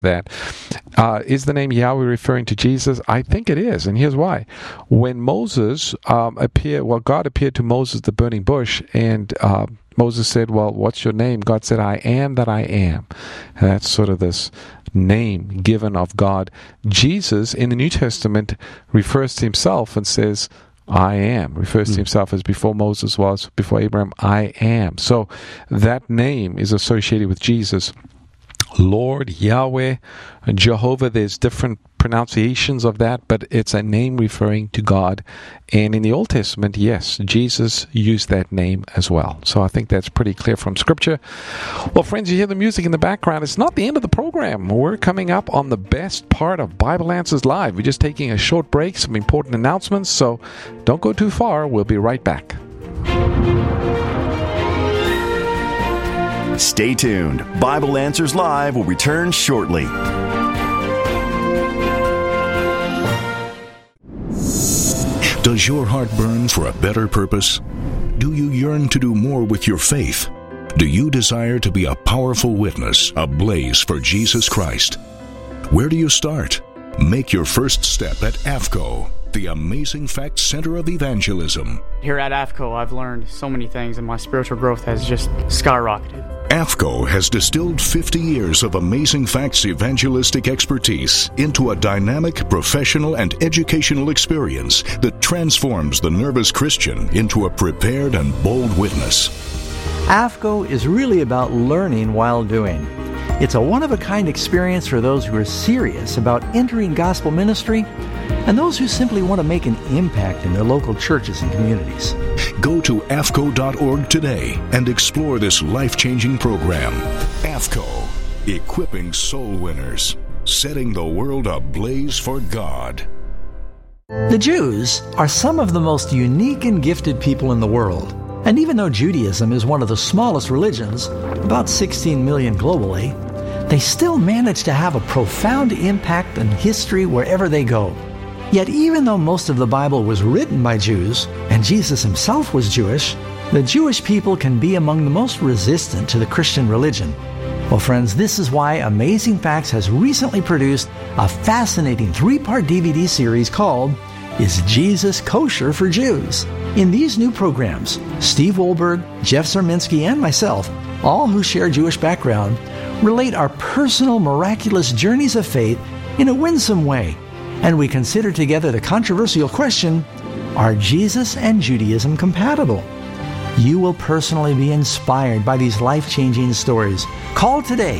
that. Is the name Yahweh referring to Jesus? I think it is, and here's why. When Moses God appeared to Moses at the burning bush, and Moses said, well, what's your name? God said, I am that I am. And that's sort of this name given of God. Jesus, in the New Testament, refers to himself and says, I am. Refers to himself as before Moses was, before Abraham, I am. So that name is associated with Jesus. Lord, Yahweh, Jehovah, there's different pronunciations of that, but it's a name referring to God. And in the Old Testament, yes, Jesus used that name as well. So I think that's pretty clear from Scripture. Well, friends, you hear the music in the background. It's not the end of the program. We're coming up on the best part of Bible Answers Live. We're just taking a short break, some important announcements, so don't go too far. We'll be right back. Stay tuned. Bible Answers Live will return shortly. Does your heart burn for a better purpose? Do you yearn to do more with your faith? Do you desire to be a powerful witness, ablaze for Jesus Christ? Where do you start? Make your first step at AFCO, the Amazing Facts Center of Evangelism. Here at AFCO, I've learned so many things, and my spiritual growth has just skyrocketed. AFCO has distilled 50 years of Amazing Facts evangelistic expertise into a dynamic, professional, and educational experience that transforms the nervous Christian into a prepared and bold witness. AFCO is really about learning while doing. It's a one-of-a-kind experience for those who are serious about entering gospel ministry and those who simply want to make an impact in their local churches and communities. Go to AFCO.org today and explore this life-changing program. AFCO, equipping soul winners, setting the world ablaze for God. The Jews are some of the most unique and gifted people in the world. And even though Judaism is one of the smallest religions, about 16 million globally, they still manage to have a profound impact on history wherever they go. Yet even though most of the Bible was written by Jews, and Jesus himself was Jewish, the Jewish people can be among the most resistant to the Christian religion. Well, friends, this is why Amazing Facts has recently produced a fascinating 3-part DVD series called Is Jesus Kosher for Jews? In these new programs, Steve Wohlberg, Jeff Zerminski, and myself, all who share Jewish background, relate our personal miraculous journeys of faith in a winsome way. And we consider together the controversial question, are Jesus and Judaism compatible? You will personally be inspired by these life-changing stories. Call today,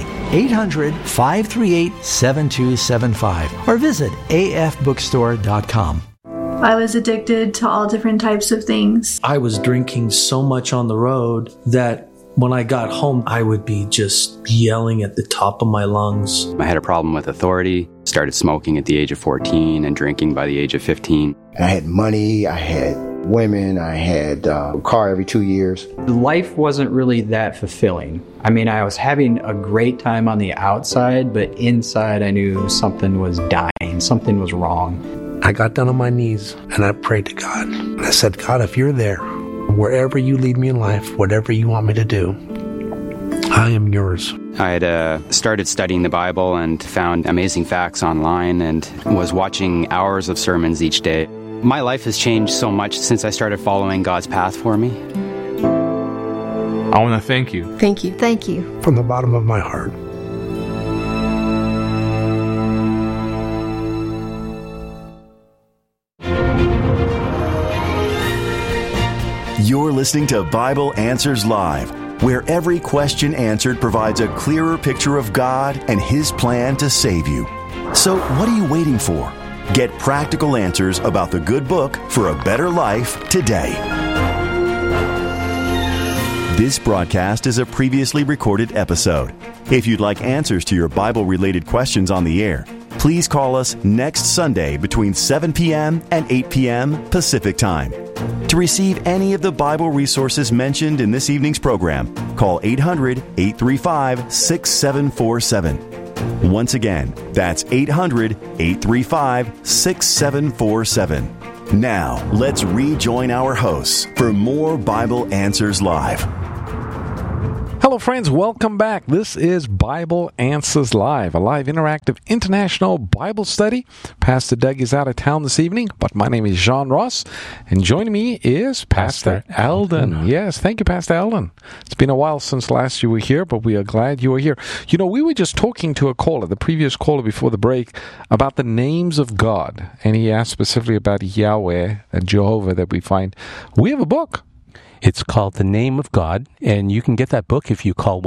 800-538-7275, or visit afbookstore.com. I was addicted to all different types of things. I was drinking so much on the road that when I got home, I would be just yelling at the top of my lungs. I had a problem with authority, started smoking at the age of 14 and drinking by the age of 15. I had money, I had women, I had a car every 2 years. Life wasn't really that fulfilling. I mean, I was having a great time on the outside, but inside I knew something was dying, something was wrong. I got down on my knees and I prayed to God. And I said, God, if you're there, wherever you lead me in life, whatever you want me to do, I am yours. I had started studying the Bible and found Amazing Facts online and was watching hours of sermons each day. My life has changed so much since I started following God's path for me. I want to thank you. Thank you. Thank you. From the bottom of my heart. You're listening to Bible Answers Live, where every question answered provides a clearer picture of God and His plan to save you. So what are you waiting for? Get practical answers about the good book for a better life today. This broadcast is a previously recorded episode. If you'd like answers to your Bible-related questions on the air, please call us next Sunday between 7 p.m. and 8 p.m. Pacific Time. To receive any of the Bible resources mentioned in this evening's program, call 800-835-6747. Once again, that's 800-835-6747. Now, let's rejoin our hosts for more Bible Answers Live. Hello, friends. Welcome back. This is Bible Answers Live, a live interactive international Bible study. Pastor Doug is out of town this evening, but my name is Jean Ross, and joining me is Pastor Eldon. Yes, thank you, Pastor Eldon. It's been a while since last you were here, but we are glad you are here. You know, we were just talking to a caller, the previous caller before the break, about the names of God, and he asked specifically about Yahweh and Jehovah that we find. We have a book. It's called The Name of God, and you can get that book if you call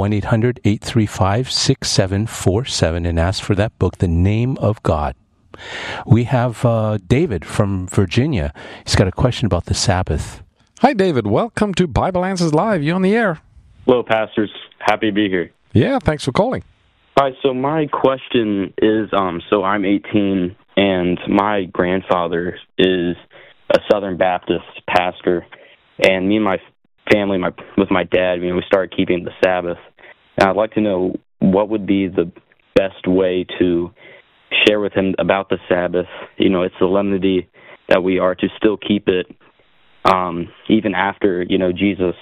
1-800-835-6747 and ask for that book, The Name of God. We have David from Virginia. He's got a question about the Sabbath. Hi, David. Welcome to Bible Answers Live. You're on the air. Hello, pastors. Happy to be here. Yeah, thanks for calling. All right, so my question is, so I'm 18, and my grandfather is a Southern Baptist pastor. And me and my family, with my dad, we started keeping the Sabbath. And I'd like to know what would be the best way to share with him about the Sabbath. You know, its solemnity that we are to still keep it, even after Jesus,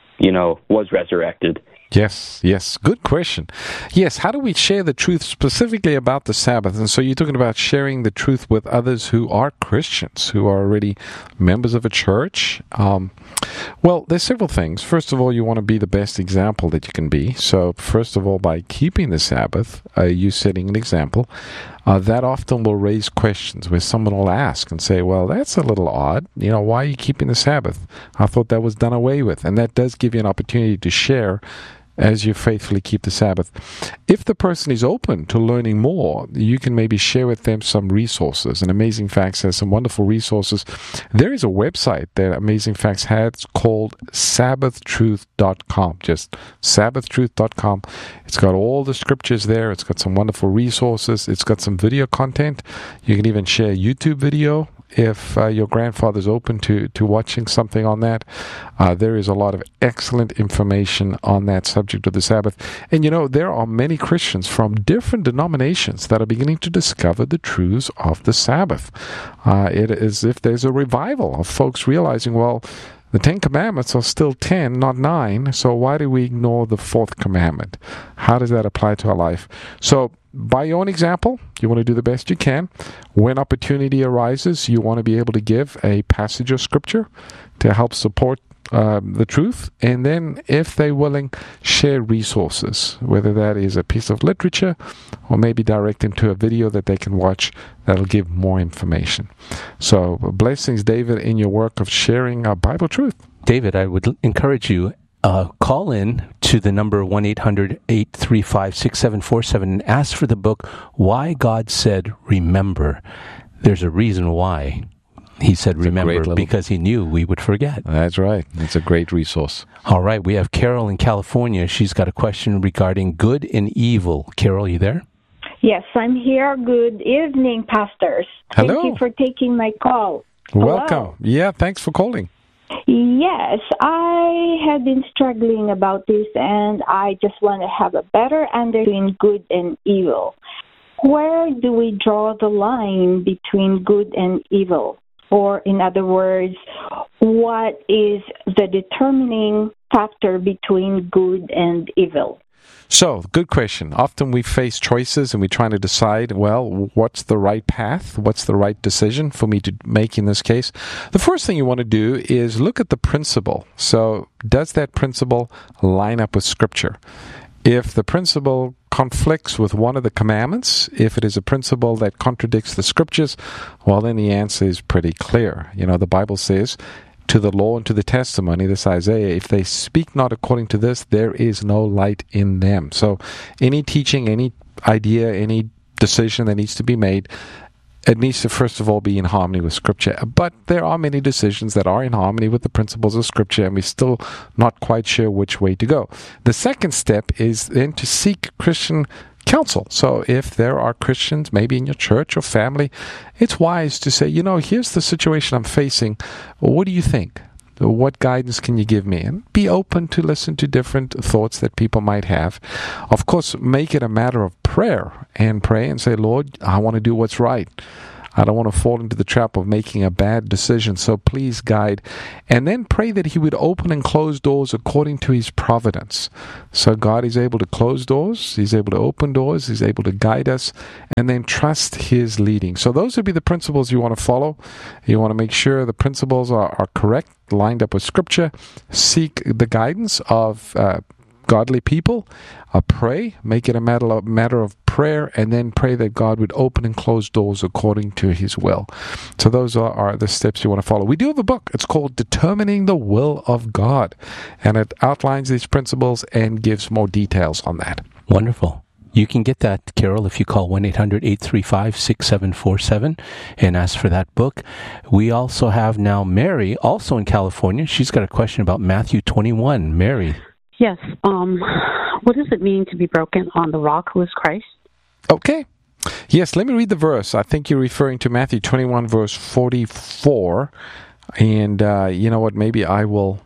was resurrected. Yes. Good question. Yes, how do we share the truth specifically about the Sabbath? And so you're talking about sharing the truth with others who are Christians, who are already members of a church. Well, there's several things. First of all, you want to be the best example that you can be. So first of all, by keeping the Sabbath, you setting an example. That often will raise questions where someone will ask and say, well, that's a little odd. Why are you keeping the Sabbath? I thought that was done away with. And that does give you an opportunity to share as you faithfully keep the Sabbath. If the person is open to learning more, you can maybe share with them some resources. And Amazing Facts has some wonderful resources. There is a website that Amazing Facts has called sabbathtruth.com. Just sabbathtruth.com. It's got all the scriptures there. It's got some wonderful resources. It's got some video content. You can even share a YouTube video if your grandfather's open to watching something on that. There is a lot of excellent information on that subject of the Sabbath. And there are many Christians from different denominations that are beginning to discover the truths of the Sabbath. It is as if there's a revival of folks realizing, well, the 10 Commandments are still 10, not 9, so why do we ignore the 4th commandment? How does that apply to our life? So, by your own example, you want to do the best you can. When opportunity arises, you want to be able to give a passage of Scripture to help support the truth, and then, if they're willing, share resources, whether that is a piece of literature or maybe direct them to a video that they can watch that'll give more information. So, blessings, David, in your work of sharing Bible truth. David, I would encourage you, call in to the number 1-800-835-6747 and ask for the book, Why God Said Remember. There's a reason why he said remember, because he knew we would forget. That's right. It's a great resource. All right. We have Carol in California. She's got a question regarding good and evil. Carol, you there? Yes, I'm here. Good evening, pastors. Hello. Thank you for taking my call. Welcome. Hello. Yeah, thanks for calling. Yes, I have been struggling about this, and I just want to have a better understanding good and evil. Where do we draw the line between good and evil? Or, in other words, what is the determining factor between good and evil? So, good question. Often we face choices and we're trying to decide, well, what's the right path? What's the right decision for me to make in this case? The first thing you want to do is look at the principle. So, does that principle line up with Scripture? If the principle conflicts with one of the commandments, if it is a principle that contradicts the Scriptures, well, then the answer is pretty clear. The Bible says, to the law and to the testimony, this Isaiah, if they speak not according to this, there is no light in them. So any teaching, any idea, any decision that needs to be made, it needs to first of all be in harmony with Scripture. But there are many decisions that are in harmony with the principles of Scripture, and we're still not quite sure which way to go. The second step is then to seek Christian counsel. So if there are Christians, maybe in your church or family, it's wise to say, here's the situation I'm facing. What do you think? What guidance can you give me? And be open to listen to different thoughts that people might have. Of course, make it a matter of prayer and pray and say, Lord, I want to do what's right. I don't want to fall into the trap of making a bad decision. So please guide. And then pray that He would open and close doors according to His providence. So God is able to close doors. He's able to open doors. He's able to guide us. And then trust His leading. So those would be the principles you want to follow. You want to make sure the principles are correct, lined up with Scripture. Seek the guidance of godly people. Pray, make it a matter of prayer, and then pray that God would open and close doors according to His will. So those are the steps you want to follow. We do have a book. It's called Determining the Will of God, and it outlines these principles and gives more details on that. Wonderful. You can get that, Carol, if you call 1-800-835-6747 and ask for that book. We also have now Mary, also in California. She's got a question about Matthew 21. Mary. Yes. What does it mean to be broken on the rock who is Christ? Okay. Yes, let me read the verse. I think you're referring to Matthew 21, verse 44. And you know what? Maybe I will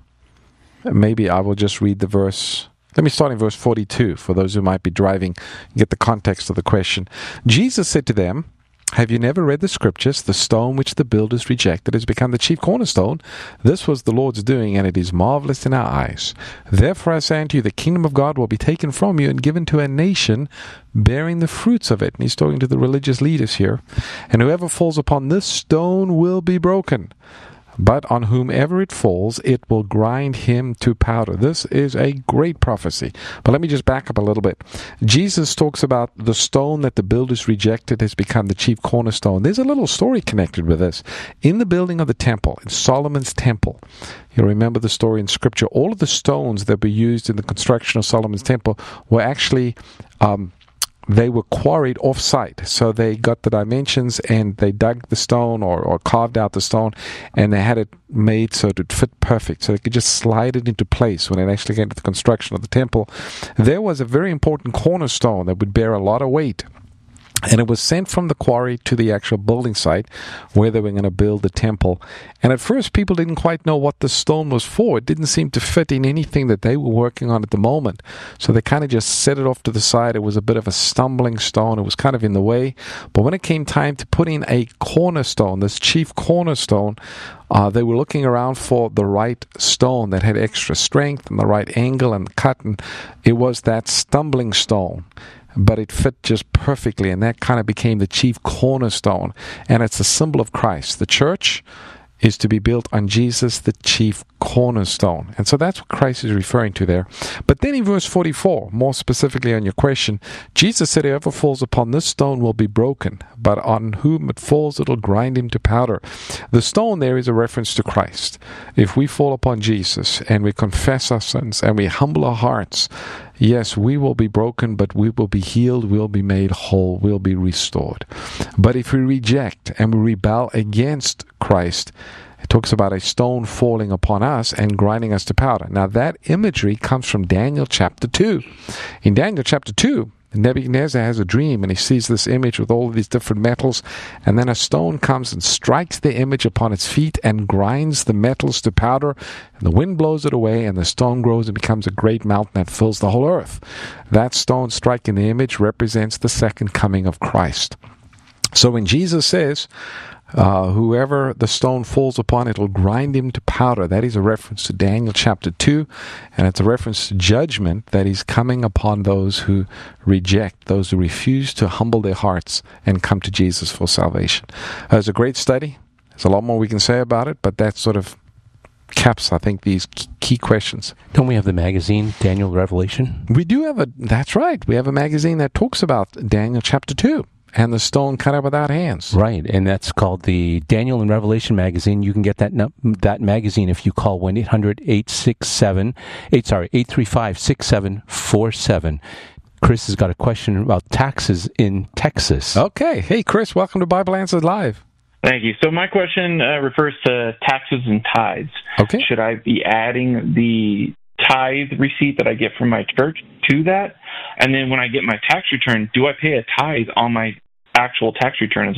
just read the verse. Let me start in verse 42 for those who might be driving and get the context of the question. Jesus said to them, "Have you never read the Scriptures? The stone which the builders rejected has become the chief cornerstone. This was the Lord's doing, and it is marvelous in our eyes. Therefore I say unto you, the kingdom of God will be taken from you and given to a nation bearing the fruits of it." And he's talking to the religious leaders here. "And whoever falls upon this stone will be broken. But on whomever it falls, it will grind him to powder." This is a great prophecy. But let me just back up a little bit. Jesus talks about the stone that the builders rejected has become the chief cornerstone. There's a little story connected with this. In the building of the temple, in Solomon's temple, you remember the story in Scripture, all of the stones that were used in the construction of Solomon's temple were actually they were quarried off-site. So they got the dimensions and they dug the stone or carved out the stone, and they had it made so it would fit perfect. So they could just slide it into place when it actually came to the construction of the temple. There was a very important cornerstone that would bear a lot of weight. And it was sent from the quarry to the actual building site where they were going to build the temple. And at first, people didn't quite know what the stone was for. It didn't seem to fit in anything that they were working on at the moment. So they kind of just set it off to the side. It was a bit of a stumbling stone. It was kind of in the way. But when it came time to put in a cornerstone, this chief cornerstone, they were looking around for the right stone that had extra strength and the right angle and cut. And it was that stumbling stone. But it fit just perfectly, and that kind of became the chief cornerstone. And it's a symbol of Christ. The church is to be built on Jesus, the chief cornerstone. And so that's what Christ is referring to there. But then in verse 44, more specifically on your question, Jesus said, "Whoever falls upon this stone will be broken, but on whom it falls, it'll grind him to powder." The stone there is a reference to Christ. If we fall upon Jesus and we confess our sins and we humble our hearts, yes, we will be broken, but we will be healed, we'll be made whole, we'll be restored. But if we reject and we rebel against Christ, it talks about a stone falling upon us and grinding us to powder. Now that imagery comes from Daniel chapter 2. In Daniel chapter 2, Nebuchadnezzar has a dream and he sees this image with all of these different metals, and then a stone comes and strikes the image upon its feet and grinds the metals to powder, and the wind blows it away and the stone grows and becomes a great mountain that fills the whole earth. That stone striking the image represents the second coming of Christ. So when Jesus says, whoever the stone falls upon, it will grind him to powder, that is a reference to Daniel chapter 2, and it's a reference to judgment that is coming upon those who reject, those who refuse to humble their hearts and come to Jesus for salvation. It's a great study. There's a lot more we can say about it, but that sort of caps, I think, these key questions. Don't we have the magazine, Daniel Revelation? We do have that's right. We have a magazine that talks about Daniel chapter 2. And the stone cut out without hands. Right, and that's called the Daniel and Revelation magazine. You can get that magazine if you call 1-800-835-6747. Chris has got a question about taxes in Texas. Okay. Hey, Chris, welcome to Bible Answers Live. Thank you. So my question refers to taxes and tithes. Okay. Should I be adding the tithe receipt that I get from my church to that? And then when I get my tax return, do I pay a tithe on my actual tax return as well?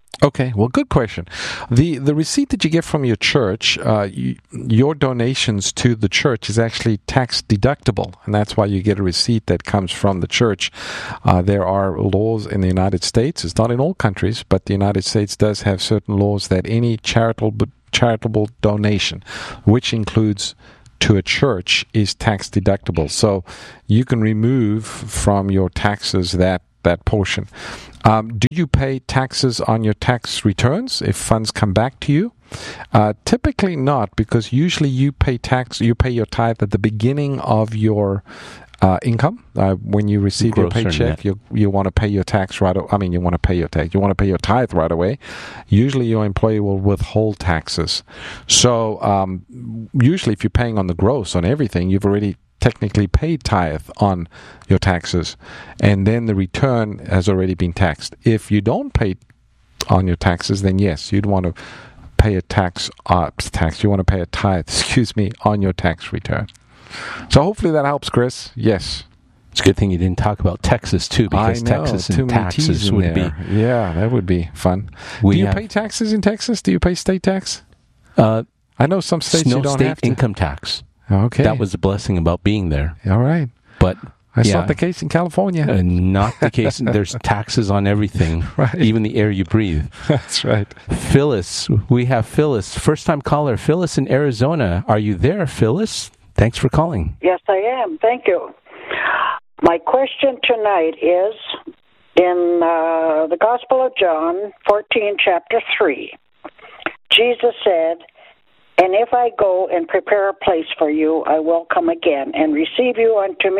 Okay, well, good question. The receipt that you get from your church, your donations to the church is actually tax deductible, and that's why you get a receipt that comes from the church. There are laws in the United States. It's not in all countries, but the United States does have certain laws that any charitable donation, which includes to a church, is tax deductible. So you can remove from your taxes that portion. Do you pay taxes on your tax returns if funds come back to you? Typically not, because usually you pay your tithe at the beginning of your income. When you receive your paycheck, you want to pay your tax right away. You want to pay your tithe right away. Usually your employer will withhold taxes. So usually if you're paying on the gross on everything, you've already technically paid tithe on your taxes, and then the return has already been taxed. If you don't pay on your taxes, then yes, you'd want to pay a you want to pay a tithe, on your tax return. So hopefully that helps, Chris. Yes. It's a good thing you didn't talk about Texas, too, because Texas and taxes would be... Yeah, that would be fun. Do you pay taxes in Texas? Do you pay state tax? I know some states you don't have to. Income tax. Okay. That was the blessing about being there. All right. But that's not the case in California. Not the case. There's taxes on everything, right. Even the air you breathe. That's right. Phyllis, we have Phyllis, first-time caller. Phyllis in Arizona. Are you there, Phyllis? Thanks for calling. Yes, I am. Thank you. My question tonight is in the Gospel of John, 14, chapter 3. Jesus said, "And if I go and prepare a place for you, I will come again and receive you unto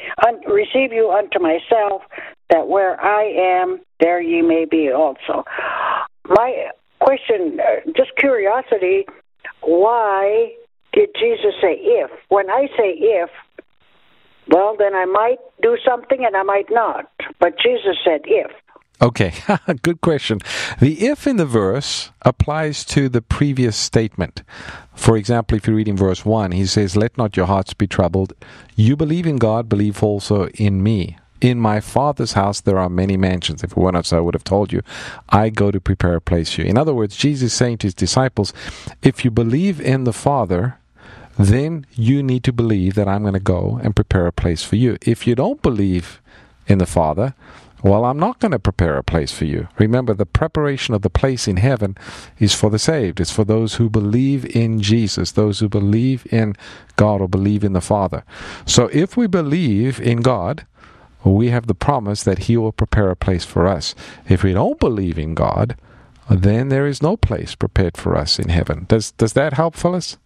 myself, that where I am, there ye may be also." My question, just curiosity, why did Jesus say if? When I say if, well, then I might do something and I might not. But Jesus said if. Okay, good question. The if in the verse applies to the previous statement. For example, if you read in verse 1, he says, "Let not your hearts be troubled. You believe in God, believe also in me. In my Father's house there are many mansions. If it were not so, I would have told you. I go to prepare a place for you." In other words, Jesus is saying to his disciples, if you believe in the Father, then you need to believe that I'm going to go and prepare a place for you. If you don't believe in the Father, well, I'm not going to prepare a place for you. Remember, the preparation of the place in heaven is for the saved. It's for those who believe in Jesus, those who believe in God or believe in the Father. So if we believe in God, we have the promise that He will prepare a place for us. If we don't believe in God, then there is no place prepared for us in heaven. Does that help, Phyllis?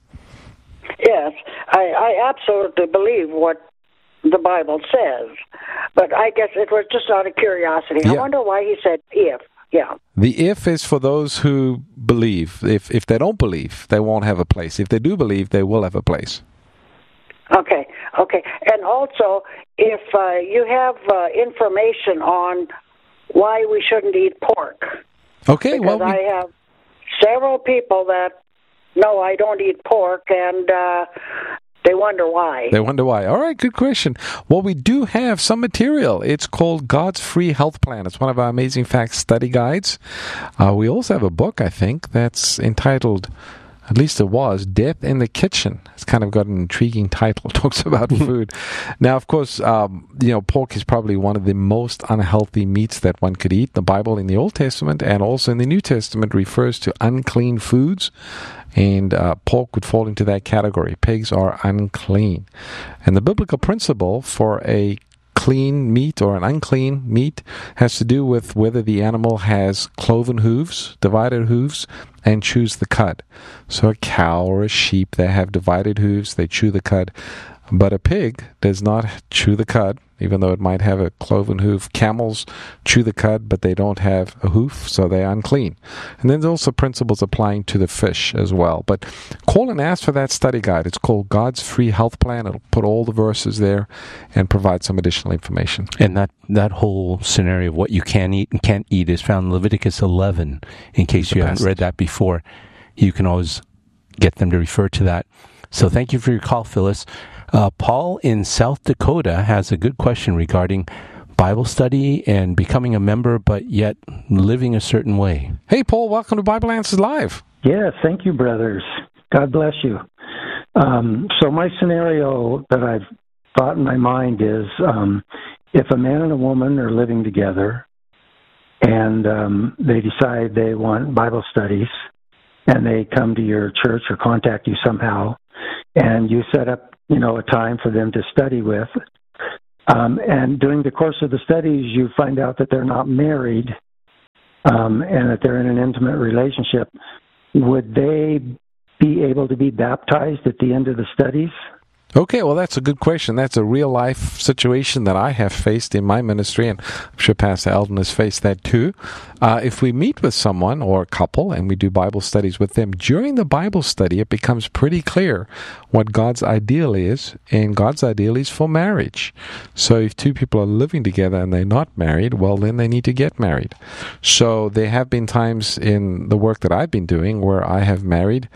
Yes, I absolutely believe what the Bible says, but I guess it was just out of curiosity. Yeah. I wonder why he said if. Yeah. The if is for those who believe. If they don't believe, they won't have a place. If they do believe, they will have a place. Okay. And also, if you have information on why we shouldn't eat pork. Okay, because I have several people that know I don't eat pork, and they wonder why. All right, good question. Well, we do have some material. It's called God's Free Health Plan. It's one of our Amazing Facts study guides. We also have a book, I think, that's entitled, at least it was, Death in the Kitchen. It's kind of got an intriguing title. It talks about food. Now, of course, pork is probably one of the most unhealthy meats that one could eat. The Bible in the Old Testament and also in the New Testament refers to unclean foods, and pork would fall into that category. Pigs are unclean. And the biblical principle for a clean meat or an unclean meat has to do with whether the animal has cloven hooves, divided hooves, and chews the cud. So a cow or a sheep, they have divided hooves, they chew the cud. But a pig does not chew the cud, even though it might have a cloven hoof. Camels chew the cud, but they don't have a hoof, so they're unclean. And then there's also principles applying to the fish as well. But call and ask for that study guide. It's called God's Free Health Plan. It'll put all the verses there and provide some additional information. And that whole scenario of what you can eat and can't eat is found in Leviticus 11. In case you haven't read that before, you can always get them to refer to that. So thank you for your call, Phyllis. Paul in South Dakota has a good question regarding Bible study and becoming a member, but yet living a certain way. Hey, Paul, welcome to Bible Answers Live. Yes, thank you, brothers. God bless you. So my scenario that I've thought in my mind is if a man and a woman are living together and they decide they want Bible studies and they come to your church or contact you somehow and you set up, a time for them to study with, and during the course of the studies you find out that they're not married and that they're in an intimate relationship, would they be able to be baptized at the end of the studies? Okay, well, that's a good question. That's a real-life situation that I have faced in my ministry, and I'm sure Pastor Eldon has faced that too. If we meet with someone or a couple and we do Bible studies with them, during the Bible study, it becomes pretty clear what God's ideal is, and God's ideal is for marriage. So if two people are living together and they're not married, well, then they need to get married. So there have been times in the work that I've been doing where I have married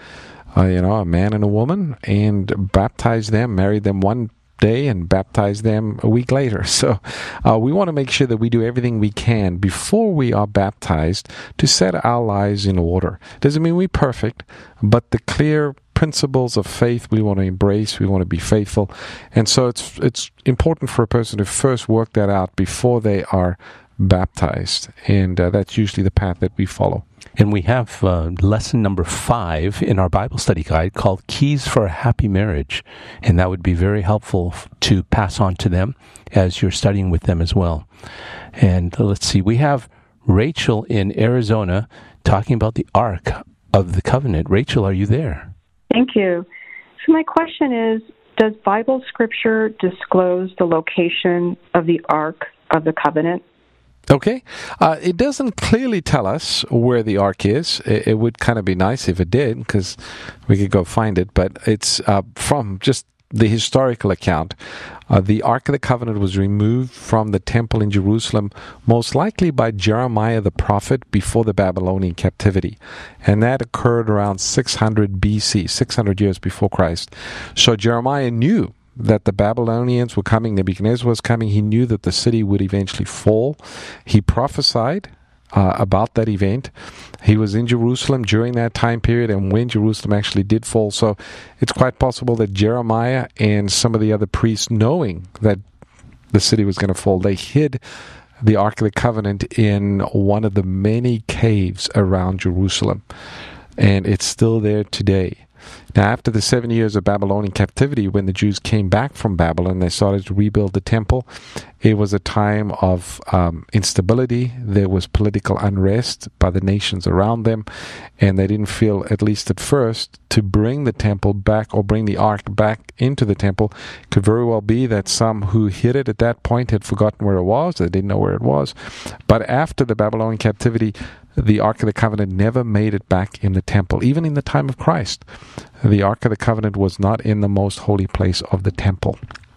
a man and a woman, and baptized them, married them one day, and baptized them a week later. So we want to make sure that we do everything we can before we are baptized to set our lives in order. Doesn't mean we're perfect, but the clear principles of faith we want to embrace, we want to be faithful. And so it's important for a person to first work that out before they are baptized. And that's usually the path that we follow. And we have lesson number 5 in our Bible study guide called Keys for a Happy Marriage. And that would be very helpful to pass on to them as you're studying with them as well. And let's see, we have Rachel in Arizona talking about the Ark of the Covenant. Rachel, are you there? Thank you. So my question is, does Bible scripture disclose the location of the Ark of the Covenant? Okay. It doesn't clearly tell us where the ark is. It would kind of be nice if it did, because we could go find it. But it's from just the historical account. The Ark of the Covenant was removed from the temple in Jerusalem, most likely by Jeremiah the prophet before the Babylonian captivity. And that occurred around 600 BC, 600 years before Christ. So Jeremiah knew that the Babylonians were coming, Nebuchadnezzar was coming. He knew that the city would eventually fall. He prophesied about that event. He was in Jerusalem during that time period and when Jerusalem actually did fall. So it's quite possible that Jeremiah and some of the other priests, knowing that the city was going to fall, they hid the Ark of the Covenant in one of the many caves around Jerusalem. And it's still there today. Now, after the 7 years of Babylonian captivity, when the Jews came back from Babylon, they started to rebuild the temple. It was a time of instability. There was political unrest by the nations around them, and they didn't feel, at least at first, to bring the temple back or bring the ark back into the temple. It could very well be that some who hid it at that point had forgotten where it was. They didn't know where it was. But after the Babylonian captivity, the Ark of the Covenant never made it back in the temple. Even in the time of Christ, the Ark of the Covenant was not in the most holy place of the temple.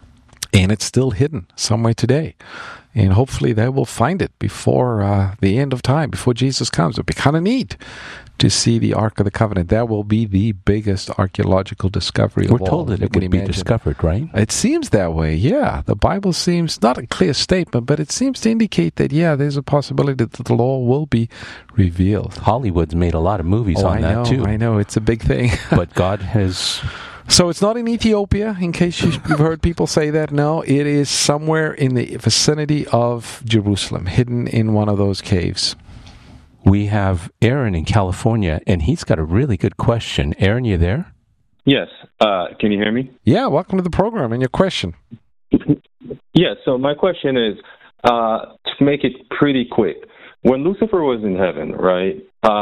And it's still hidden somewhere today. And hopefully they will find it before the end of time, before Jesus comes. It would be kind of neat to see the Ark of the Covenant. That will be the biggest archaeological discovery of all. We're told that it would be discovered, right? It seems that way, yeah. The Bible seems, not a clear statement, but it seems to indicate that, yeah, there's a possibility that the law will be revealed. Hollywood's made a lot of movies on that, too. I know, it's a big thing. But God has... So it's not in Ethiopia, in case you've heard people say that. No, it is somewhere in the vicinity of Jerusalem, hidden in one of those caves. We have Aaron in California, and he's got a really good question. Aaron, you there? Yes. Can you hear me? Yeah, welcome to the program. And your question? Yeah, so my question is, to make it pretty quick, when Lucifer was in heaven, right,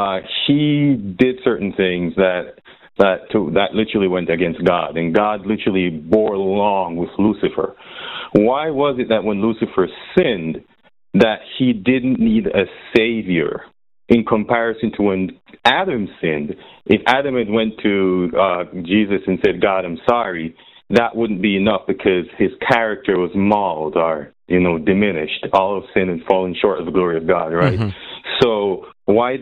he did certain things that literally went against God, and God literally bore along with Lucifer. Why was it that when Lucifer sinned, that he didn't need a savior in comparison to when Adam sinned? If Adam had went to Jesus and said, God, I'm sorry, that wouldn't be enough because his character was mauled or, diminished. All of sin and fallen short of the glory of God, right? Mm-hmm. So why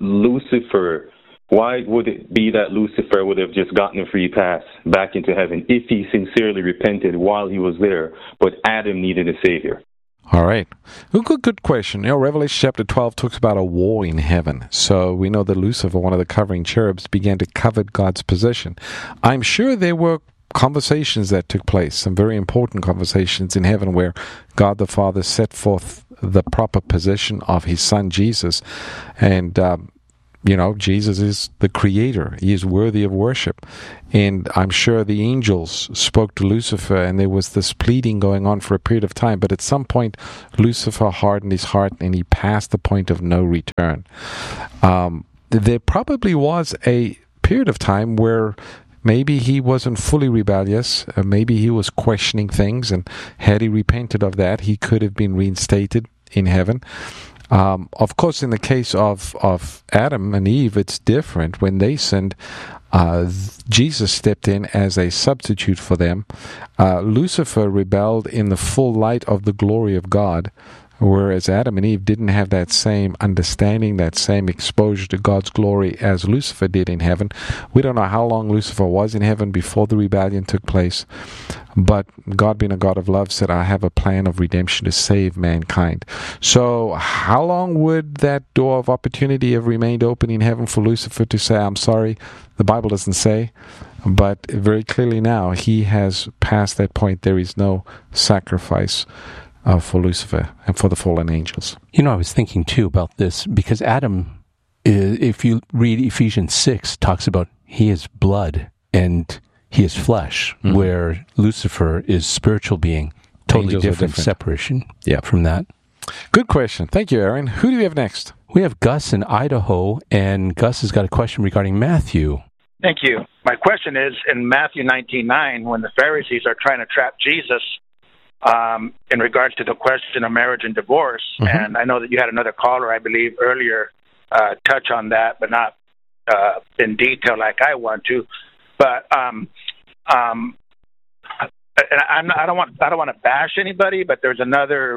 would it be that Lucifer would have just gotten a free pass back into heaven if he sincerely repented while he was there, but Adam needed a savior? All right. Good question. Revelation chapter 12 talks about a war in heaven. So we know that Lucifer, one of the covering cherubs, began to covet God's position. I'm sure there were conversations that took place, some very important conversations in heaven where God the Father set forth the proper position of his Son Jesus. And, Jesus is the Creator. He is worthy of worship. And I'm sure the angels spoke to Lucifer, and there was this pleading going on for a period of time. But at some point, Lucifer hardened his heart, and he passed the point of no return. There probably was a period of time where maybe he wasn't fully rebellious. Maybe he was questioning things, and had he repented of that, he could have been reinstated in heaven. Of course, in the case of Adam and Eve, it's different. When they sinned, Jesus stepped in as a substitute for them. Lucifer rebelled in the full light of the glory of God, whereas Adam and Eve didn't have that same understanding, that same exposure to God's glory as Lucifer did in heaven. We don't know how long Lucifer was in heaven before the rebellion took place, but God, being a God of love, said, I have a plan of redemption to save mankind. So how long would that door of opportunity have remained open in heaven for Lucifer to say, I'm sorry? The Bible doesn't say, but very clearly now he has passed that point. There is no sacrifice for Lucifer and for the fallen angels. I was thinking too about this, because Adam, if you read Ephesians 6, talks about he is blood and he is flesh, where Lucifer is spiritual being. Totally different separation from that. Good question. Thank you, Aaron. Who do we have next? We have Gus in Idaho, and Gus has got a question regarding Matthew. Thank you. My question is, in Matthew 19:9, when the Pharisees are trying to trap Jesus in regards to the question of marriage and divorce, and I know that you had another caller, I believe, earlier touch on that, but not in detail like I want to. But and I don't want to bash anybody, but there's another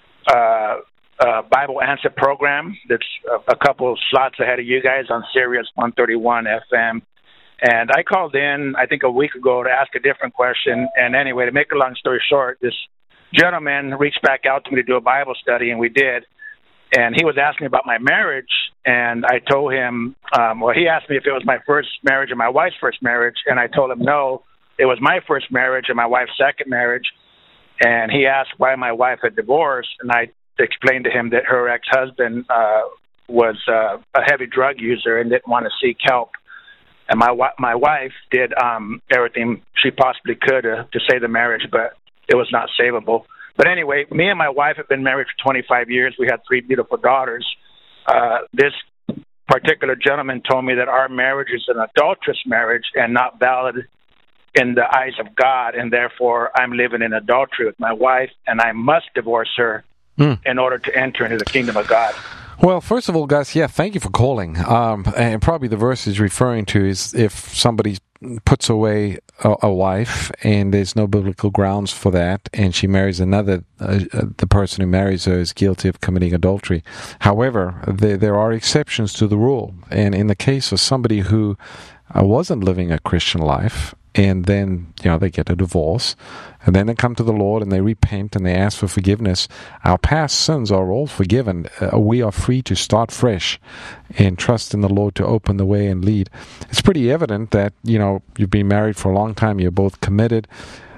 Bible Answer program that's a couple of slots ahead of you guys on Sirius 131 FM. And I called in, I think, a week ago to ask a different question. And anyway, to make a long story short, this gentleman reached back out to me to do a Bible study, and we did. And he was asking me about my marriage, and I told him, he asked me if it was my first marriage or my wife's first marriage, and I told him no, it was my first marriage and my wife's second marriage. And he asked why my wife had divorced, and I explained to him that her ex-husband was a heavy drug user and didn't want to seek help. And my wife did everything she possibly could to save the marriage, but it was not savable. But anyway, me and my wife have been married for 25 years. We had 3 beautiful daughters. This particular gentleman told me that our marriage is an adulterous marriage and not valid in the eyes of God, and therefore I'm living in adultery with my wife, and I must divorce her in order to enter into the kingdom of God. Well, first of all, Gus, thank you for calling. And probably the verse is referring to is if somebody puts away a wife and there's no biblical grounds for that, and she marries another, the person who marries her is guilty of committing adultery. However, there are exceptions to the rule. And in the case of somebody who wasn't living a Christian life, and then, they get a divorce, and then they come to the Lord and they repent and they ask for forgiveness. Our past sins are all forgiven. We are free to start fresh and trust in the Lord to open the way and lead. It's pretty evident that, you've been married for a long time, you're both committed.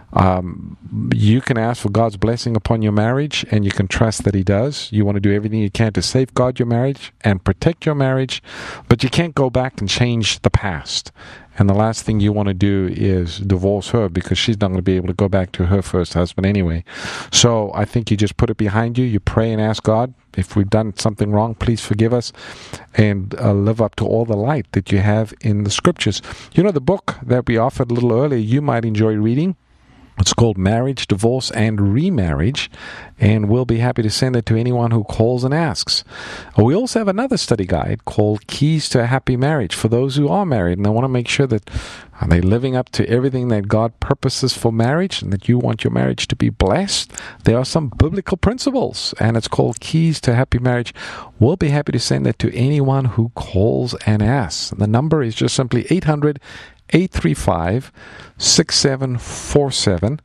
You can ask for God's blessing upon your marriage, and you can trust that He does. You want to do everything you can to safeguard your marriage and protect your marriage, but you can't go back and change the past. And the last thing you want to do is divorce her, because she's not going to be able to go back to her first husband anyway. So I think you just put it behind you. You pray and ask God, if we've done something wrong, please forgive us, and live up to all the light that you have in the Scriptures. The book that we offered a little earlier, you might enjoy reading. It's called Marriage, Divorce, and Remarriage, and we'll be happy to send it to anyone who calls and asks. We also have another study guide called Keys to a Happy Marriage for those who are married, and they want to make sure that they're living up to everything that God purposes for marriage and that you want your marriage to be blessed. There are some biblical principles, and it's called Keys to a Happy Marriage. We'll be happy to send it to anyone who calls and asks. The number is just simply 800-835-6747,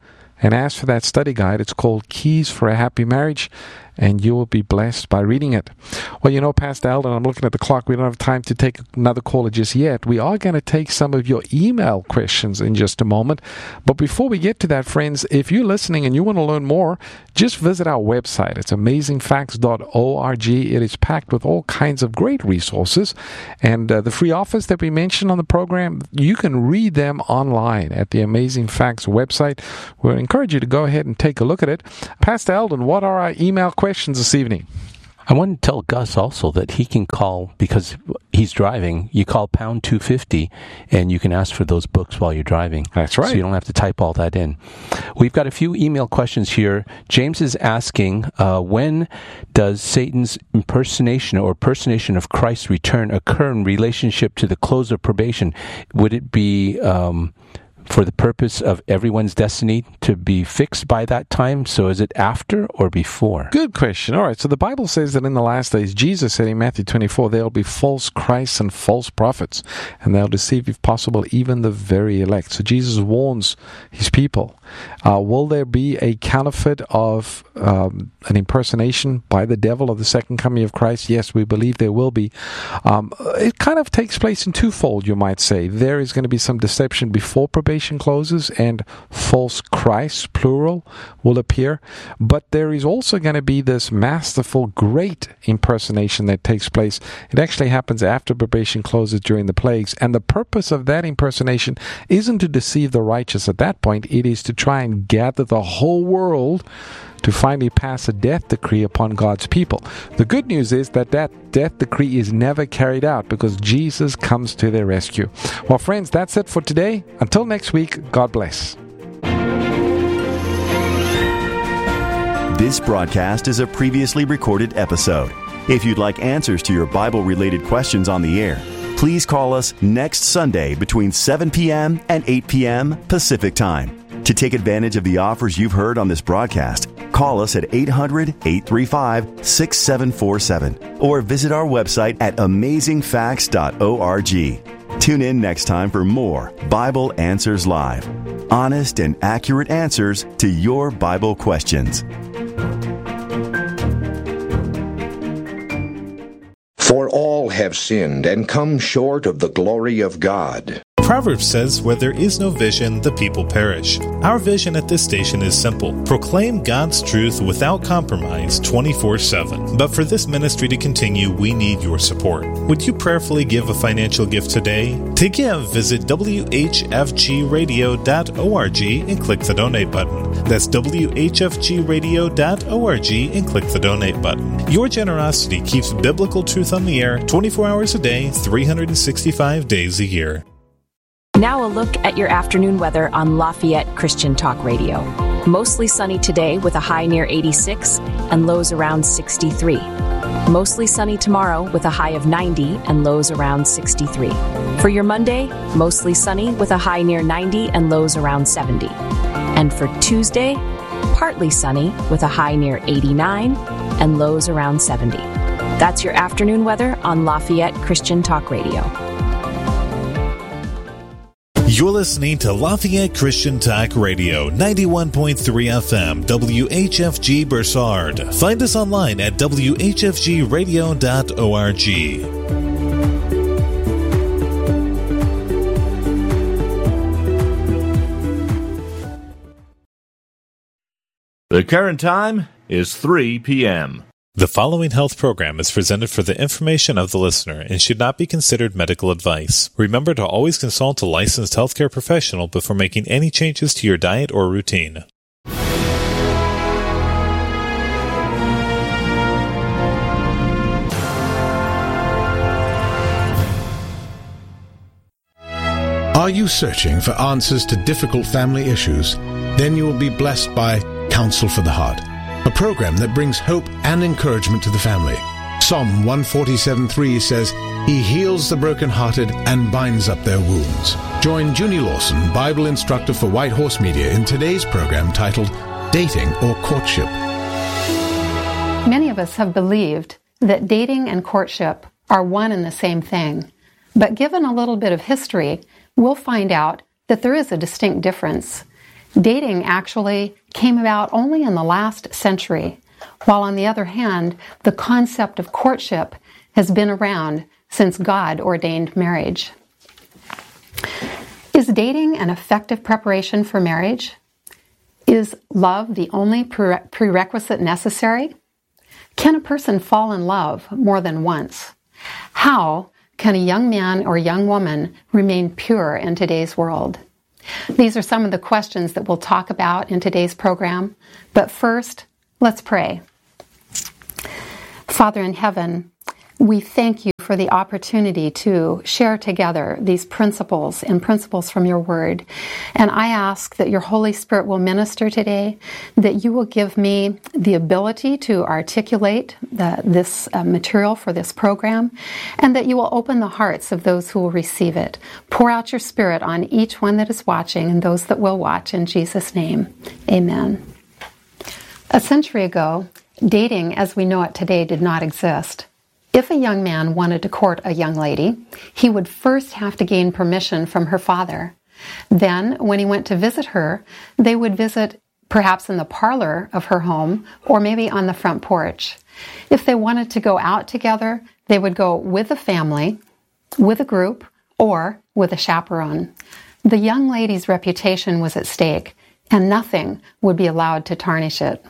and ask for that study guide. It's called Keys for a Happy Marriage, and you will be blessed by reading it. Well, you know, Pastor Eldon, I'm looking at the clock. We don't have time to take another caller just yet. We are going to take some of your email questions in just a moment. But before we get to that, friends, if you're listening and you want to learn more, just visit our website. It's amazingfacts.org. It is packed with all kinds of great resources. And the free offers that we mentioned on the program, you can read them online at the Amazing Facts website. We'll encourage you to go ahead and take a look at it. Pastor Eldon, what are our email questions this evening? I want to tell Gus also that he can call, because he's driving, you call pound 250 and you can ask for those books while you're driving. That's right. So you don't have to type all that in. We've got a few email questions here. James is asking, when does Satan's impersonation or personation of Christ's return occur in relationship to the close of probation? Would it be for the purpose of everyone's destiny to be fixed by that time? So is it after or before? Good question. All right, so the Bible says that in the last days, Jesus said in Matthew 24, there will be false Christs and false prophets, and they'll deceive, if possible, even the very elect. So Jesus warns his people. Will there be a counterfeit of an impersonation by the devil of the second coming of Christ? Yes, we believe there will be. It kind of takes place in twofold, you might say. There is going to be some deception before probation closes, and false Christs, plural, will appear. But there is also going to be this masterful, great impersonation that takes place. It actually happens after probation closes during the plagues. And the purpose of that impersonation isn't to deceive the righteous at that point. It is to try and gather the whole world to finally pass a death decree upon God's people. The good news is that death decree is never carried out because Jesus comes to their rescue. Well, friends, that's it for today. Until next week, God bless. This broadcast is a previously recorded episode. If you'd like answers to your Bible-related questions on the air, please call us next Sunday between 7 p.m. and 8 p.m. Pacific Time. To take advantage of the offers you've heard on this broadcast, call us at 800-835-6747 or visit our website at amazingfacts.org. Tune in next time for more Bible Answers Live. Honest and accurate answers to your Bible questions. For all have sinned and come short of the glory of God. Proverbs says, where there is no vision, the people perish. Our vision at this station is simple. Proclaim God's truth without compromise 24/7. But for this ministry to continue, we need your support. Would you prayerfully give a financial gift today? To give, visit whfgradio.org and click the donate button. That's whfgradio.org and click the donate button. Your generosity keeps biblical truth on the air 24 hours a day, 365 days a year. Now a look at your afternoon weather on Lafayette Christian Talk Radio. Mostly sunny today with a high near 86 and lows around 63. Mostly sunny tomorrow with a high of 90 and lows around 63. For your Monday, mostly sunny with a high near 90 and lows around 70. And for Tuesday, partly sunny with a high near 89 and lows around 70. That's your afternoon weather on Lafayette Christian Talk Radio. You're listening to Lafayette Christian Talk Radio, 91.3 FM, WHFG Bursard. Find us online at whfgradio.org. The current time is 3 p.m. The following health program is presented for the information of the listener and should not be considered medical advice. Remember to always consult a licensed healthcare professional before making any changes to your diet or routine. Are you searching for answers to difficult family issues? Then you will be blessed by Counsel for the Heart, a program that brings hope and encouragement to the family. Psalm 147:3 says, He heals the brokenhearted and binds up their wounds. Join Junie Lawson, Bible instructor for White Horse Media, in today's program titled Dating or Courtship. Many of us have believed that dating and courtship are one and the same thing. But given a little bit of history, we'll find out that there is a distinct difference. Dating actually came about only in the last century, while on the other hand, the concept of courtship has been around since God ordained marriage. Is dating an effective preparation for marriage? Is love the only prerequisite necessary? Can a person fall in love more than once? How can a young man or young woman remain pure in today's world? These are some of the questions that we'll talk about in today's program. But first, let's pray. Father in heaven, we thank you for the opportunity to share together these principles and principles from your word. And I ask that your Holy Spirit will minister today, that you will give me the ability to articulate this material for this program, and that you will open the hearts of those who will receive it. Pour out your Spirit on each one that is watching and those that will watch. In Jesus' name, amen. A century ago, dating as we know it today did not exist. If a young man wanted to court a young lady, he would first have to gain permission from her father. Then, when he went to visit her, they would visit perhaps in the parlor of her home or maybe on the front porch. If they wanted to go out together, they would go with a family, with a group, or with a chaperone. The young lady's reputation was at stake, and nothing would be allowed to tarnish it.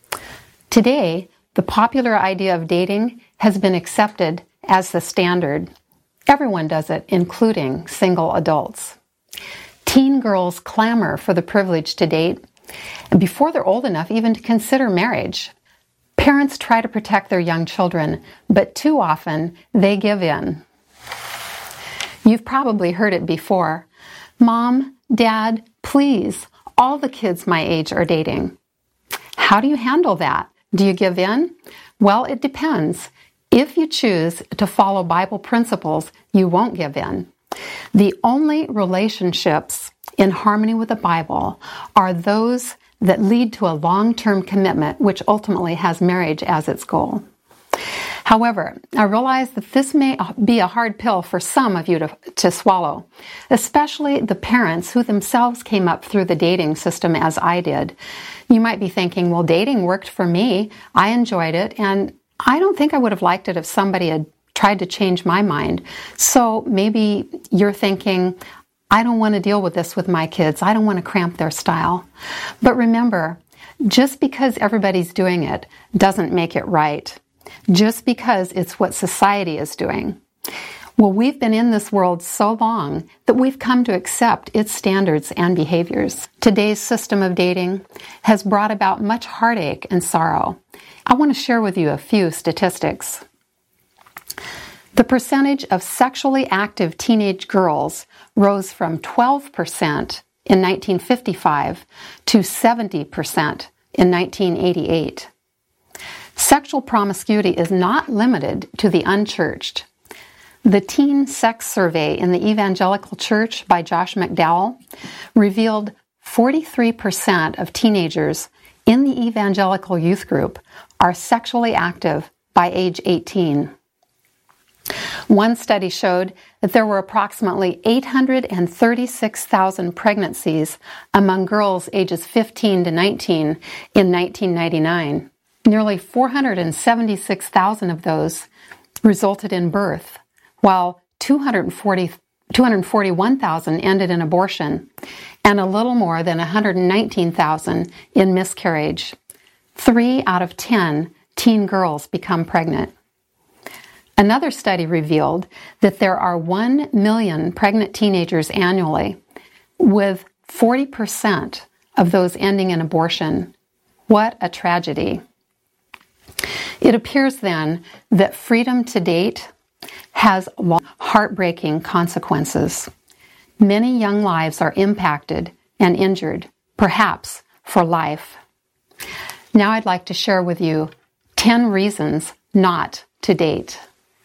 Today, the popular idea of dating has been accepted as the standard. Everyone does it, including single adults. Teen girls clamor for the privilege to date before they're old enough even to consider marriage. Parents try to protect their young children, but too often they give in. You've probably heard it before. Mom, Dad, please, all the kids my age are dating. How do you handle that? Do you give in? Well, it depends. If you choose to follow Bible principles, you won't give in. The only relationships in harmony with the Bible are those that lead to a long-term commitment, which ultimately has marriage as its goal. However, I realize that this may be a hard pill for some of you to swallow, especially the parents who themselves came up through the dating system as I did. You might be thinking, well, dating worked for me. I enjoyed it, and I don't think I would have liked it if somebody had tried to change my mind. So maybe you're thinking, I don't want to deal with this with my kids. I don't want to cramp their style. But remember, just because everybody's doing it doesn't make it right. Just because it's what society is doing. Well, we've been in this world so long that we've come to accept its standards and behaviors. Today's system of dating has brought about much heartache and sorrow. I want to share with you a few statistics. The percentage of sexually active teenage girls rose from 12% in 1955 to 70% in 1988. Sexual promiscuity is not limited to the unchurched. The Teen Sex Survey in the Evangelical Church by Josh McDowell revealed 43% of teenagers in the evangelical youth group are sexually active by age 18. One study showed that there were approximately 836,000 pregnancies among girls ages 15 to 19 in 1999. Nearly 476,000 of those resulted in birth, while 241,000 ended in abortion, and a little more than 119,000 in miscarriage. 3 out of 10 teen girls become pregnant. Another study revealed that there are 1 million pregnant teenagers annually, with 40% of those ending in abortion. What a tragedy. It appears then that freedom to date has heartbreaking consequences. Many young lives are impacted and injured, perhaps for life. Now I'd like to share with you 10 reasons not to date.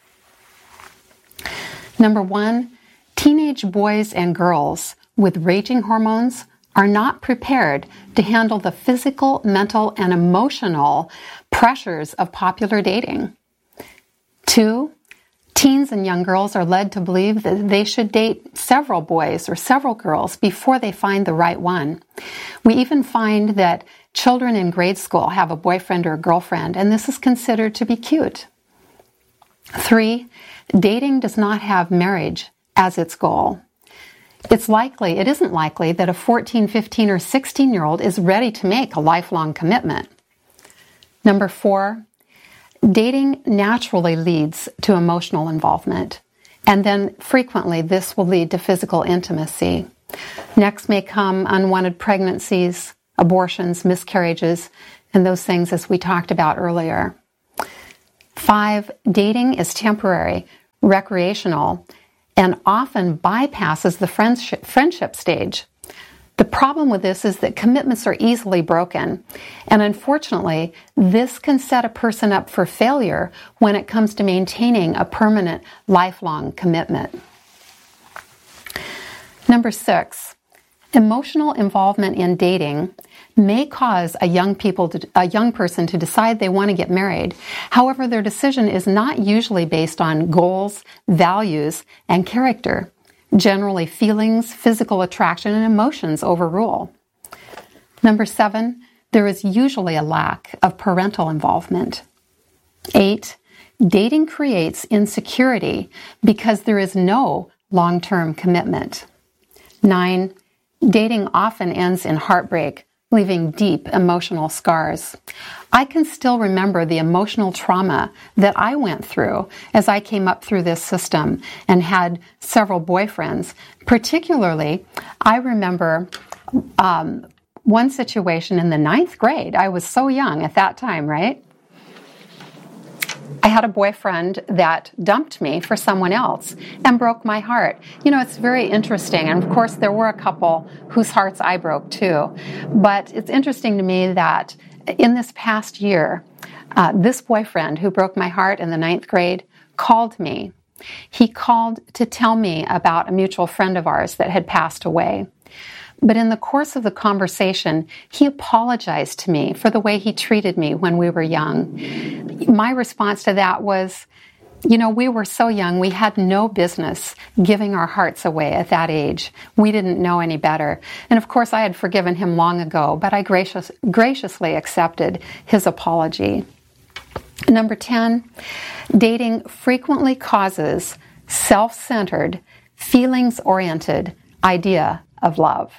Number 1, teenage boys and girls with raging hormones are not prepared to handle the physical, mental, and emotional pressures of popular dating. 2, Teens and young girls are led to believe that they should date several boys or several girls before they find the right one. We even find that children in grade school have a boyfriend or a girlfriend, and this is considered to be cute. 3, dating does not have marriage as its goal. It isn't likely that a 14, 15, or 16-year-old is ready to make a lifelong commitment. Number 4, dating naturally leads to emotional involvement, and then frequently this will lead to physical intimacy. Next may come unwanted pregnancies, abortions, miscarriages, and those things as we talked about earlier. 5, dating is temporary, recreational, and often bypasses the friendship stage. The problem with this is that commitments are easily broken, and unfortunately, this can set a person up for failure when it comes to maintaining a permanent, lifelong commitment. Number 6, emotional involvement in dating may cause a young person to decide they want to get married. However, their decision is not usually based on goals, values, and character. Generally, feelings, physical attraction, and emotions overrule. Number 7, there is usually a lack of parental involvement. 8, dating creates insecurity because there is no long-term commitment. 9, dating often ends in heartbreak, leaving deep emotional scars. I can still remember the emotional trauma that I went through as I came up through this system and had several boyfriends. Particularly, I remember one situation in the 9th grade. I was so young at that time, right? I had a boyfriend that dumped me for someone else and broke my heart. You know, it's very interesting. And of course, there were a couple whose hearts I broke too. But it's interesting to me that in this past year, this boyfriend who broke my heart in the 9th grade called me. He called to tell me about a mutual friend of ours that had passed away. But in the course of the conversation, he apologized to me for the way he treated me when we were young. My response to that was, you know, we were so young, we had no business giving our hearts away at that age. We didn't know any better. And of course, I had forgiven him long ago, but I graciously accepted his apology. Number 10, dating frequently causes self-centered, feelings-oriented idea of love.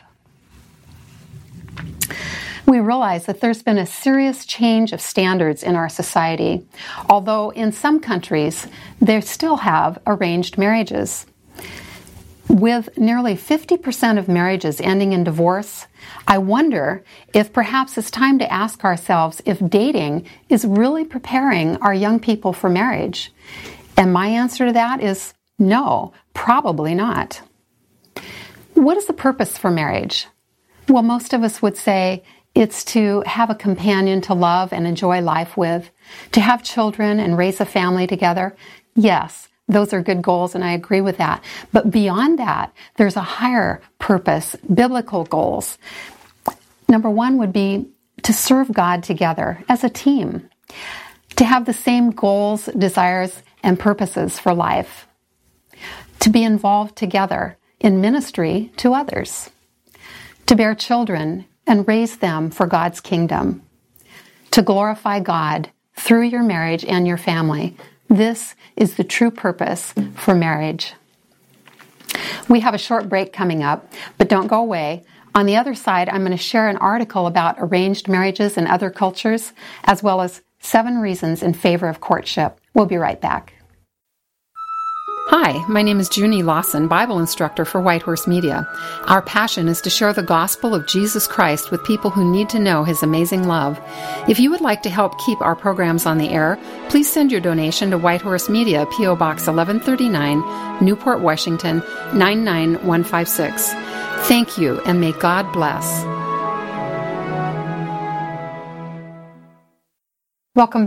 We realize that there's been a serious change of standards in our society, although in some countries they still have arranged marriages. With nearly 50% of marriages ending in divorce, I wonder if perhaps it's time to ask ourselves if dating is really preparing our young people for marriage. And my answer to that is no, probably not. What is the purpose for marriage? Well, most of us would say it's to have a companion to love and enjoy life with, to have children and raise a family together. Yes, those are good goals, and I agree with that. But beyond that, there's a higher purpose, biblical goals. Number 1 would be to serve God together as a team, to have the same goals, desires, and purposes for life, to be involved together in ministry to others, to bear children and raise them for God's kingdom, to glorify God through your marriage and your family. This is the true purpose for marriage. We have a short break coming up, but don't go away. On the other side, I'm going to share an article about arranged marriages in other cultures, as well as 7 reasons in favor of courtship. We'll be right back. Hi, my name is Junie Lawson, Bible instructor for Whitehorse Media. Our passion is to share the gospel of Jesus Christ with people who need to know His amazing love. If you would like to help keep our programs on the air, please send your donation to Whitehorse Media, P.O. Box 1139, Newport, Washington, 99156. Thank you, and may God bless. Welcome back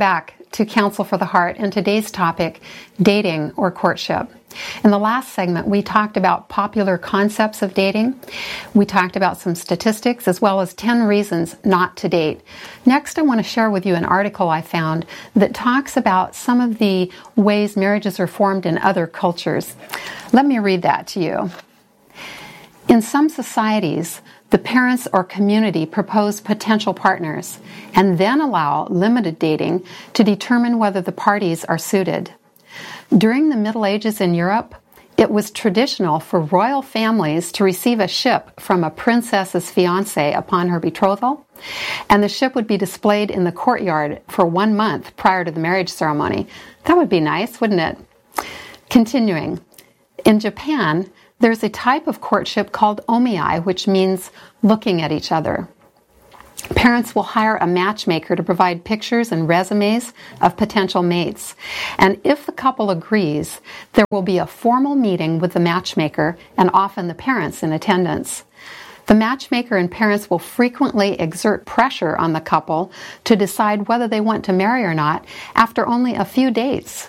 to Counsel for the Heart and today's topic, dating or courtship. In the last segment, we talked about popular concepts of dating. We talked about some statistics as well as 10 reasons not to date. Next, I want to share with you an article I found that talks about some of the ways marriages are formed in other cultures. Let me read that to you. In some societies, the parents or community propose potential partners and then allow limited dating to determine whether the parties are suited. During the Middle Ages in Europe, it was traditional for royal families to receive a ship from a princess's fiancé upon her betrothal, and the ship would be displayed in the courtyard for 1 month prior to the marriage ceremony. That would be nice, wouldn't it? Continuing, in Japan, there's a type of courtship called omiai, which means looking at each other. Parents will hire a matchmaker to provide pictures and resumes of potential mates. And if the couple agrees, there will be a formal meeting with the matchmaker and often the parents in attendance. The matchmaker and parents will frequently exert pressure on the couple to decide whether they want to marry or not after only a few dates.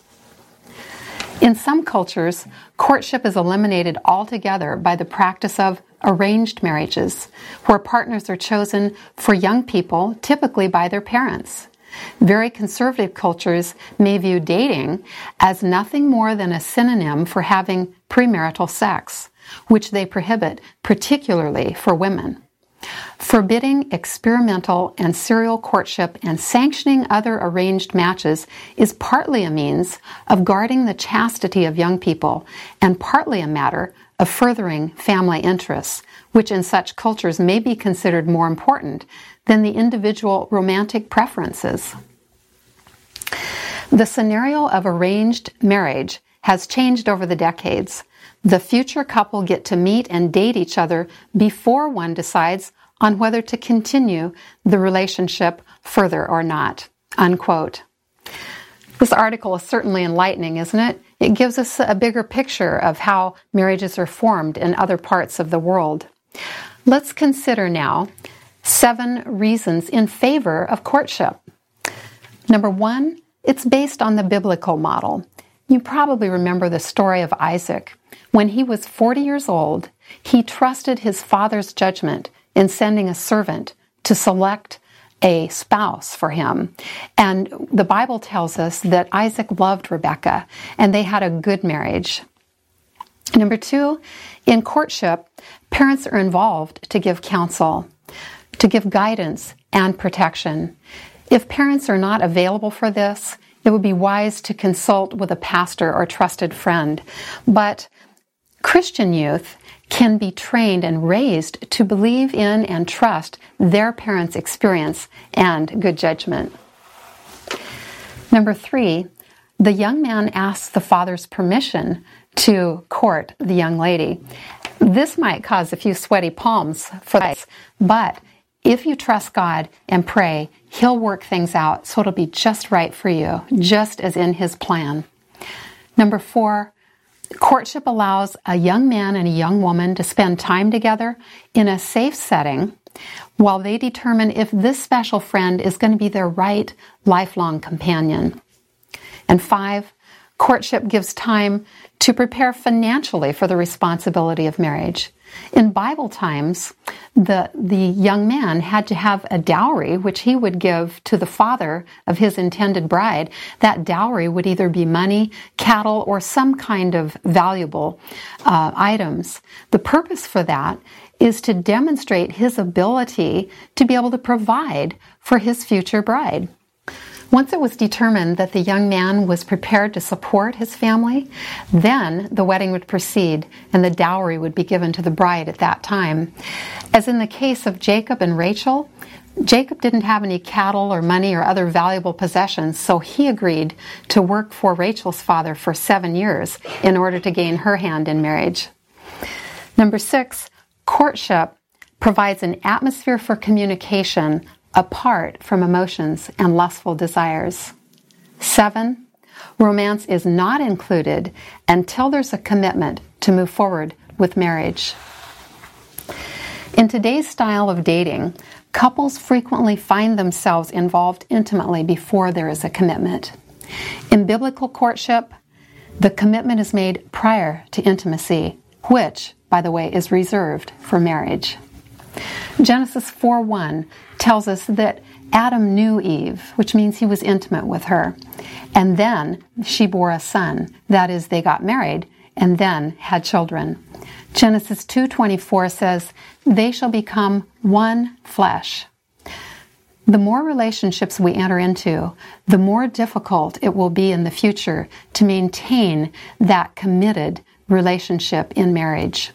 In some cultures, courtship is eliminated altogether by the practice of arranged marriages, where partners are chosen for young people, typically by their parents. Very conservative cultures may view dating as nothing more than a synonym for having premarital sex, which they prohibit, particularly for women. Forbidding experimental and serial courtship and sanctioning other arranged matches is partly a means of guarding the chastity of young people and partly a matter of furthering family interests, which in such cultures may be considered more important than the individual romantic preferences. The scenario of arranged marriage has changed over the decades. The future couple get to meet and date each other before one decides on whether to continue the relationship further or not. Unquote. This article is certainly enlightening, isn't it? It gives us a bigger picture of how marriages are formed in other parts of the world. Let's consider now 7 reasons in favor of courtship. Number 1, it's based on the biblical model. You probably remember the story of Isaac. When he was 40 years old, he trusted his father's judgment in sending a servant to select a spouse for him. And the Bible tells us that Isaac loved Rebekah, and they had a good marriage. Number 2, in courtship, parents are involved to give counsel, to give guidance and protection. If parents are not available for this, it would be wise to consult with a pastor or trusted friend. But Christian youth can be trained and raised to believe in and trust their parents' experience and good judgment. Number 3, the young man asks the father's permission to court the young lady. This might cause a few sweaty palms for this, but if you trust God and pray, He'll work things out so it'll be just right for you, just as in His plan. Number 4, courtship allows a young man and a young woman to spend time together in a safe setting while they determine if this special friend is going to be their right lifelong companion. And 5, courtship gives time to prepare financially for the responsibility of marriage. In Bible times, the young man had to have a dowry, which he would give to the father of his intended bride. That dowry would either be money, cattle, or some kind of valuable items. The purpose for that is to demonstrate his ability to be able to provide for his future bride. Once it was determined that the young man was prepared to support his family, then the wedding would proceed and the dowry would be given to the bride at that time. As in the case of Jacob and Rachel, Jacob didn't have any cattle or money or other valuable possessions, so he agreed to work for Rachel's father for 7 years in order to gain her hand in marriage. Number 6, courtship provides an atmosphere for communication apart from emotions and lustful desires. 7, romance is not included until there's a commitment to move forward with marriage. In today's style of dating, Couples frequently find themselves involved intimately before there is a commitment. In biblical courtship, the commitment is made prior to intimacy, which, by the way, is reserved for marriage. Genesis 4:1 tells us that Adam knew Eve, which means he was intimate with her. And then she bore a son. That is, they got married and then had children. Genesis 2:24 says, "They shall become one flesh." The more relationships we enter into, the more difficult it will be in the future to maintain that committed relationship in marriage.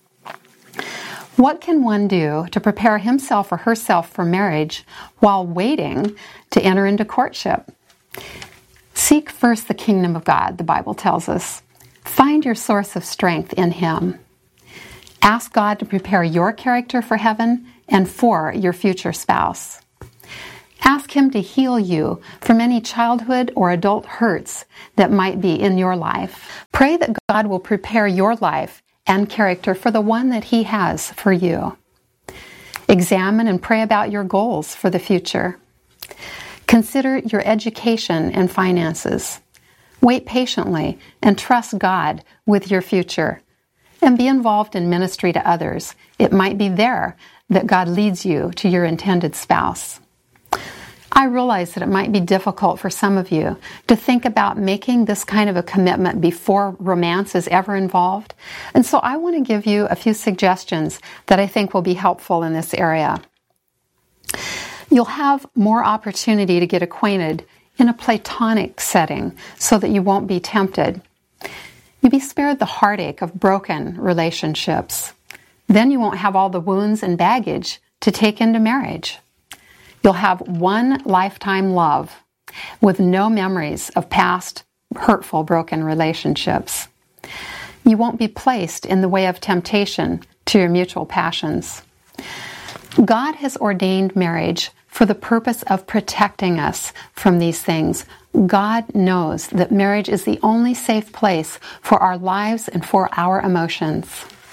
What can one do to prepare himself or herself for marriage while waiting to enter into courtship? Seek first the kingdom of God, the Bible tells us. Find your source of strength in Him. Ask God to prepare your character for heaven and for your future spouse. Ask Him to heal you from any childhood or adult hurts that might be in your life. Pray that God will prepare your life and character for the one that He has for you. Examine and pray about your goals for the future. Consider your education and finances. Wait patiently and trust God with your future. And be involved in ministry to others. It might be there that God leads you to your intended spouse. I realize that it might be difficult for some of you to think about making this kind of a commitment before romance is ever involved. And so I want to give you a few suggestions that I think will be helpful in this area. You'll have more opportunity to get acquainted in a platonic setting so that you won't be tempted. You'll be spared the heartache of broken relationships. Then you won't have all the wounds and baggage to take into marriage. You'll have one lifetime love with no memories of past hurtful, broken relationships. You won't be placed in the way of temptation to your mutual passions. God has ordained marriage for the purpose of protecting us from these things. God knows that marriage is the only safe place for our lives and for our emotions.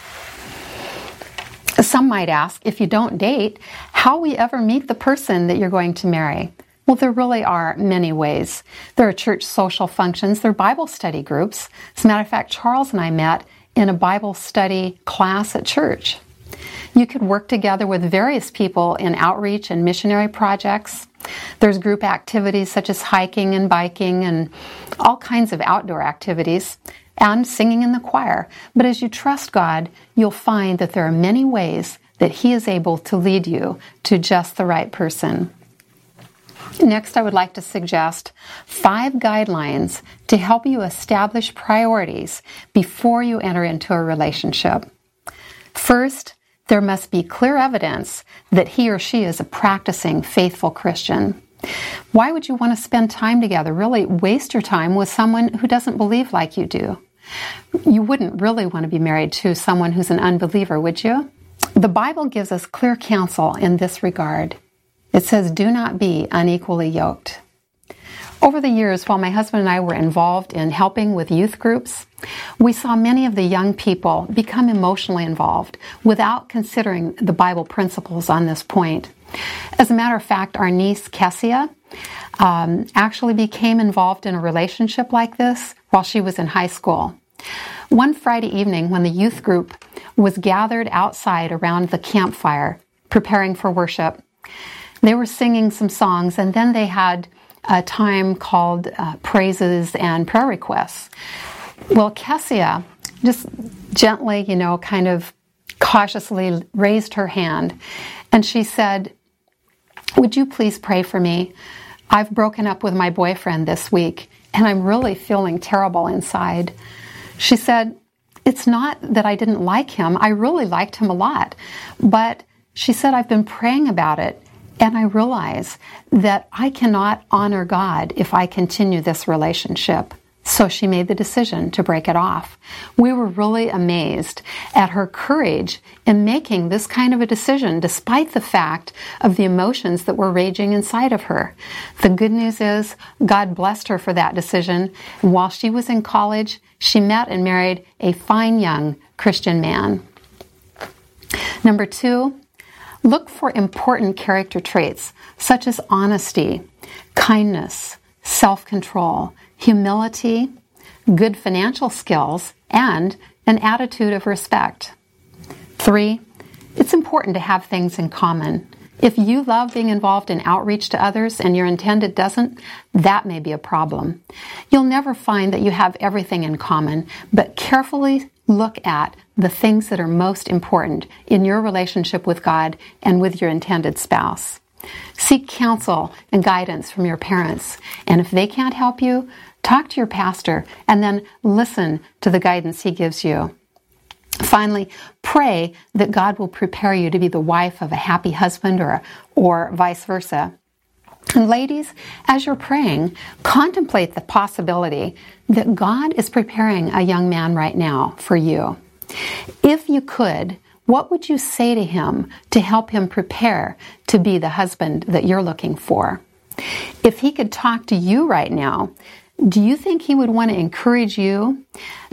Some might ask, if you don't date, how will you ever meet the person that you're going to marry? Well, there really are many ways. There are church social functions, there are Bible study groups. As a matter of fact, Charles and I met in a Bible study class at church. You could work together with various people in outreach and missionary projects. There's group activities such as hiking and biking and all kinds of outdoor activities, and singing in the choir. But as you trust God, you'll find that there are many ways that He is able to lead you to just the right person. Next, I would like to suggest 5 guidelines to help you establish priorities before you enter into a relationship. First, there must be clear evidence that he or she is a practicing, faithful Christian. Why would you want to spend time together, really waste your time with someone who doesn't believe like you do? You wouldn't really want to be married to someone who's an unbeliever, would you? The Bible gives us clear counsel in this regard. It says, do not be unequally yoked. Over the years, while my husband and I were involved in helping with youth groups, we saw many of the young people become emotionally involved without considering the Bible principles on this point. As a matter of fact, our niece, Kessia, actually became involved in a relationship like this while she was in high school. One Friday evening, when the youth group was gathered outside around the campfire, preparing for worship, they were singing some songs, and then they had a time called praises and prayer requests. Well, Kessia just gently, kind of cautiously raised her hand, and she said, "Would you please pray for me? I've broken up with my boyfriend this week, and I'm really feeling terrible inside." She said, "It's not that I didn't like him. I really liked him a lot. But," she said, "I've been praying about it, and I realize that I cannot honor God if I continue this relationship." So she made the decision to break it off. We were really amazed at her courage in making this kind of a decision, despite the fact of the emotions that were raging inside of her. The good news is God blessed her for that decision. And while she was in college, she met and married a fine young Christian man. Number 2, Look for important character traits such as honesty, kindness, self-control, humility, good financial skills, and an attitude of respect. 3, it's important to have things in common. If you love being involved in outreach to others and your intended doesn't, that may be a problem. You'll never find that you have everything in common, but carefully look at the things that are most important in your relationship with God and with your intended spouse. Seek counsel and guidance from your parents, and if they can't help you, talk to your pastor and then listen to the guidance he gives you. Finally, pray that God will prepare you to be the wife of a happy husband or vice versa. And ladies, as you're praying, contemplate the possibility that God is preparing a young man right now for you. If you could, what would you say to him to help him prepare to be the husband that you're looking for? If he could talk to you right now, do you think he would want to encourage you